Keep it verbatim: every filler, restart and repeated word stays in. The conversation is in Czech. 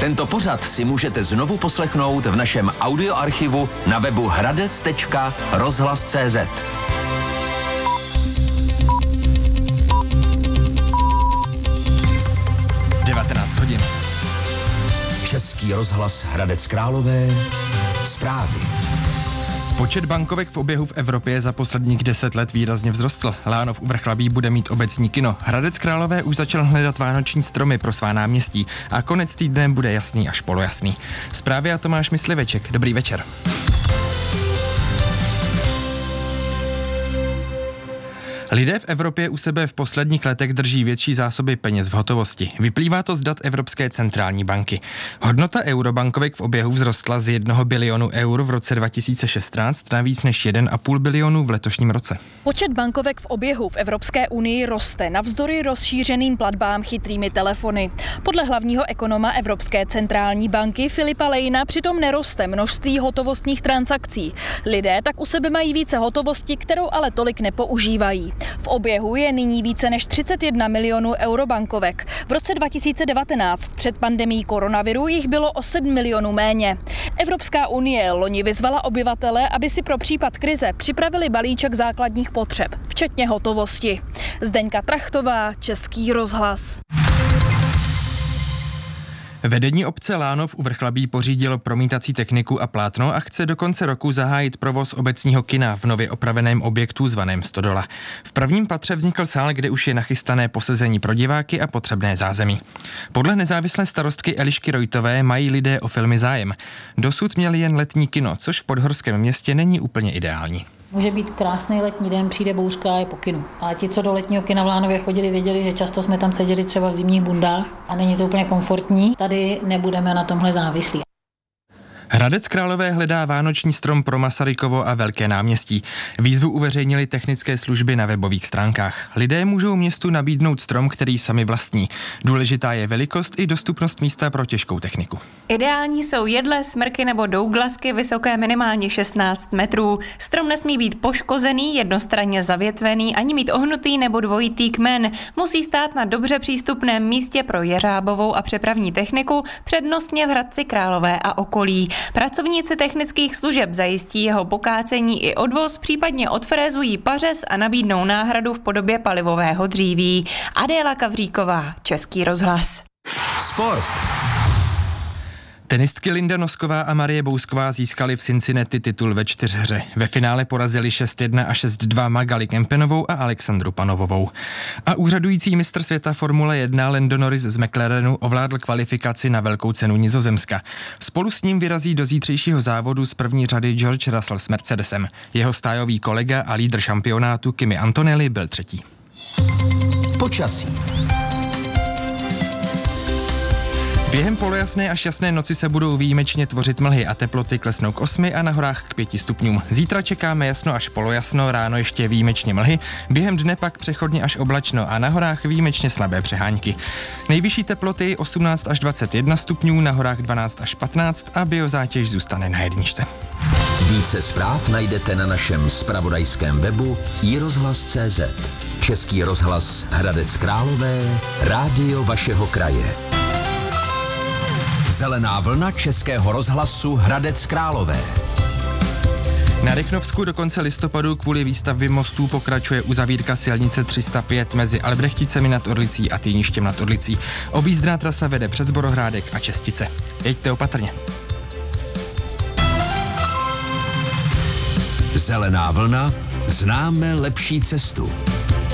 Tento pořad si můžete znovu poslechnout v našem audioarchivu na webu hradec tečka rozhlas tečka cé zet. devatenáct hodin. Český rozhlas Hradec Králové. Zprávy. Počet bankovek v oběhu v Evropě za posledních deset let výrazně vzrostl. Lánov u Vrchlabí bude mít obecní kino. Hradec Králové už začal hledat vánoční stromy pro svá náměstí a konec týdne bude jasný až polojasný. Zprávy a Tomáš Mysliveček. Dobrý večer. Lidé v Evropě u sebe v posledních letech drží větší zásoby peněz v hotovosti. Vyplývá to z dat Evropské centrální banky. Hodnota eurobankovek v oběhu vzrostla z jednoho bilionu eur v roce dva tisíce šestnáct na víc než jeden a půl bilionu v letošním roce. Počet bankovek v oběhu v Evropské unii roste navzdory rozšířeným platbám chytrými telefony. Podle hlavního ekonoma Evropské centrální banky Filipa Lejna přitom neroste množství hotovostních transakcí. Lidé tak u sebe mají více hotovosti, kterou ale tolik nepoužívají. V oběhu je nyní více než třicet jedna milionů eurobankovek. V roce dva tisíce devatenáct před pandemií koronaviru jich bylo o sedm milionů méně. Evropská unie loni vyzvala obyvatele, aby si pro případ krize připravili balíček základních potřeb, včetně hotovosti. Zdeňka Trachtová, Český rozhlas. Vedení obce Lánov u Vrchlabí pořídilo promítací techniku a plátno a chce do konce roku zahájit provoz obecního kina v nově opraveném objektu zvaném Stodola. V prvním patře vznikl sál, kde už je nachystané posezení pro diváky a potřebné zázemí. Podle nezávislé starostky Elišky Rojtové mají lidé o filmy zájem. Dosud měli jen letní kino, což v podhorském městě není úplně ideální. Může být krásný letní den, přijde bouřka a je po kinu. A ti, co do letního kina v Lánově chodili, věděli, že často jsme tam seděli třeba v zimních bundách a není to úplně komfortní. Tady nebudeme na tomhle závislí. Hradec Králové hledá vánoční strom pro Masarykovo a Velké náměstí. Výzvu uveřejnili technické služby na webových stránkách. Lidé můžou městu nabídnout strom, který sami vlastní. Důležitá je velikost i dostupnost místa pro těžkou techniku. Ideální jsou jedle, smrky nebo douglasky vysoké minimálně šestnáct metrů. Strom nesmí být poškozený, jednostranně zavětvený, ani mít ohnutý nebo dvojitý kmen. Musí stát na dobře přístupném místě pro jeřábovou a přepravní techniku, přednostně v Hradci Králové a okolí. Pracovníci technických služeb zajistí jeho pokácení i odvoz, případně odfrézují pařez a nabídnou náhradu v podobě palivového dříví. Adéla Kavříková, Český rozhlas. Sport. Tenistky Linda Nosková a Marie Bousková získaly v Cincinnati titul ve čtyřhře. Ve finále porazili šest jedna a šest dva Magali Kempenovou a Alexandru Panovovou. A úřadující mistr světa Formule jedna Lando Norris z McLarenu ovládl kvalifikaci na velkou cenu Nizozemska. Spolu s ním vyrazí do zítřejšího závodu z první řady George Russell s Mercedesem. Jeho stájový kolega a lídr šampionátu Kimi Antonelli byl třetí. Počasí. Během polojasné až jasné noci se budou výjimečně tvořit mlhy a teploty klesnou k osmi a na horách k pěti stupňům. Zítra čekáme jasno až polojasno, ráno ještě výjimečně mlhy, během dne pak přechodně až oblačno a na horách výjimečně slabé přehánky. Nejvyšší teploty osmnáct až dvacet jedna stupňů, na horách dvanáct až patnáct a biozátěž zůstane na jedničce. Více zpráv najdete na našem zpravodajském webu i rozhlas tečka cé zet. Český rozhlas Hradec Králové, rádio vašeho kraje. Zelená vlna Českého rozhlasu Hradec Králové. Na Rychnovsku do konce listopadu kvůli výstavbě mostů pokračuje uzavírka silnice tři sta pět mezi Albrechticemi nad Orlicí a Týništěm nad Orlicí. Objízdná trasa vede přes Borohrádek a Čestice. Jeďte opatrně. Zelená vlna, známe lepší cestu.